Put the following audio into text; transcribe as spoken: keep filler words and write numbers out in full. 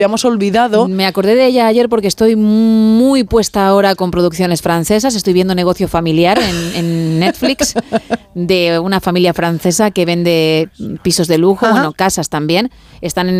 habíamos olvidado. Me acordé de ella ayer porque estoy muy puesta ahora con producciones francesas. Estoy viendo Negocio Familiar en, en Netflix de una familia francesa que vende pisos de lujo, Ajá. bueno, casas también. Están en